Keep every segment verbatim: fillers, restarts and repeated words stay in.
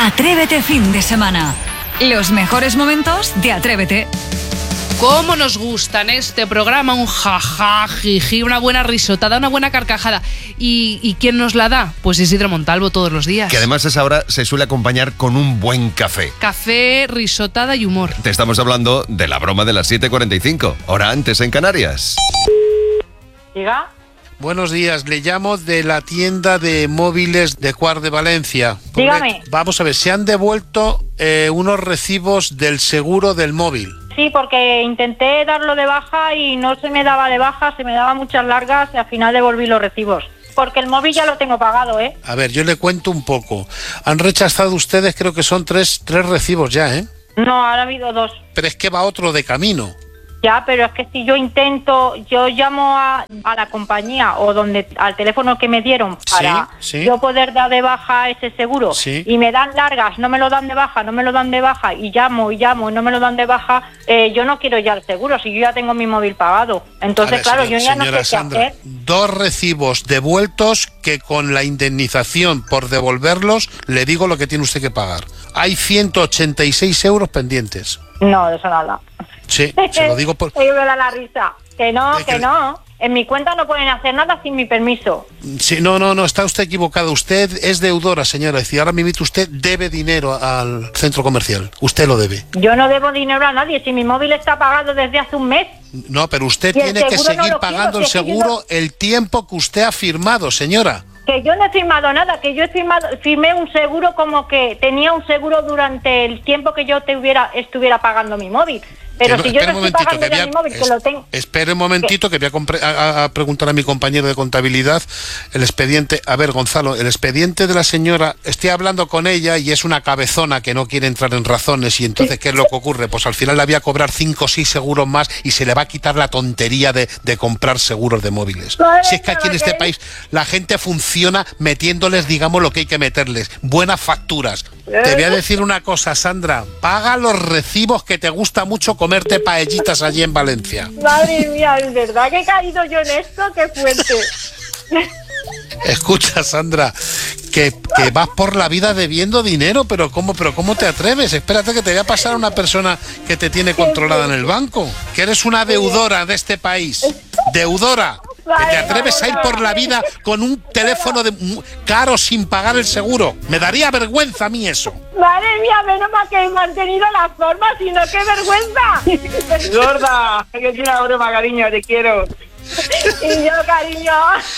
Atrévete fin de semana. Los mejores momentos de Atrévete. ¿Cómo nos gusta en este programa un jaja, jiji, una buena risotada, una buena carcajada? ¿Y, ¿Y quién nos la da? Pues Isidro Montalvo todos los días. Que además a esa hora se suele acompañar con un buen café. Café, risotada y humor. Te estamos hablando de la broma de las siete cuarenta y cinco, hora antes en Canarias. ¿Diga? Buenos días, le llamo de la tienda de móviles de Cuart de Valencia. Dígame. Vamos a ver, se han devuelto eh, unos recibos del seguro del móvil. Sí, porque intenté darlo de baja y no se me daba de baja, se me daban muchas largas y al final devolví los recibos. Porque el móvil ya lo tengo pagado, ¿eh? A ver, yo le cuento un poco. Han rechazado ustedes, creo que son tres, tres recibos ya, ¿eh? No, ahora ha habido dos. Pero es que va otro de camino. Ya, pero es que si yo intento, yo llamo a, a la compañía o donde al teléfono que me dieron para sí, sí. yo poder dar de baja ese seguro sí. y me dan largas, no me lo dan de baja, no me lo dan de baja y llamo y llamo y no me lo dan de baja, eh, yo no quiero ya el seguro si yo ya tengo mi móvil pagado. Entonces, ver, claro, señor, yo ya no sé qué Sandra, hacer. Dos recibos devueltos que con la indemnización por devolverlos le digo lo que tiene usted que pagar. Hay ciento ochenta y seis euros pendientes. No, de eso nada. Sí, se lo digo por... Me da la risa. Que no, Es que que- no. En mi cuenta no pueden hacer nada sin mi permiso. Sí, no, no, no, está usted equivocado. Usted es deudora, señora. Es decir, ahora mismo usted debe dinero al centro comercial. Usted lo debe. Yo no debo dinero a nadie. Si mi móvil está pagado desde hace un mes. No, pero usted Y el tiene que seguro no seguir lo quiero, pagando el si es que yo seguro no- el tiempo que usted ha firmado, señora. Que yo no he firmado nada, que yo he firmado, firmé un seguro como que tenía un seguro durante el tiempo que yo te hubiera, estuviera pagando mi móvil. Pero Que no, si yo espere no un estoy momentito, pagando que ya voy mi móvil, a- que lo tengo... Espere un momentito que voy a, compre- a- a- a preguntar a mi compañero de contabilidad el expediente. A ver, Gonzalo, el expediente de la señora, estoy hablando con ella y es una cabezona que no quiere entrar en razones y entonces, ¿qué es lo que ocurre? Pues al final le voy a cobrar cinco o seis seguros más y se le va a quitar la tontería de, de comprar seguros de móviles. Madre Si es que mía, aquí en este ¿qué? país la gente funciona metiéndoles, digamos, lo que hay que meterles. Buenas facturas. Te voy a decir una cosa, Sandra. Paga los recibos que te gusta mucho comerte paellitas allí en Valencia. Madre mía, ¿es verdad que he caído yo en esto? ¡Qué fuerte! Escucha, Sandra, que, que vas por la vida debiendo dinero, pero ¿cómo, pero ¿cómo te atreves? Espérate que te voy a pasar a una persona que te tiene controlada en el banco. Que eres una deudora de este país. Deudora. Que te atreves a ir por la vida con un teléfono de, caro sin pagar el seguro. Me daría vergüenza a mí eso. Madre mía, menos mal que he mantenido la forma, sino qué vergüenza. Gorda, que es una broma, cariño, te quiero. Y yo, cariño.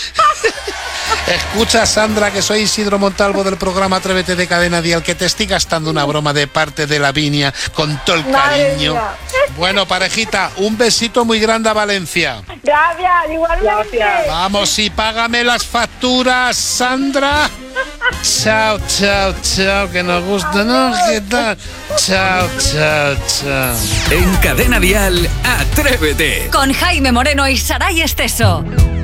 Escucha, Sandra, que soy Isidro Montalvo del programa Atrévete de Cadena Dial, que te estoy gastando una broma de parte de Lavinia con todo el Madre cariño. mía. Bueno, parejita, un besito muy grande a Valencia. Gracias, igualmente. Gracias. Vamos y págame las facturas, Sandra. Chao, chao, chao, que nos gusta, ¿no? ¿Qué tal? Chao, chao, chao. En Cadena Dial, Atrévete. Con Jaime Moreno y Saray Esteso.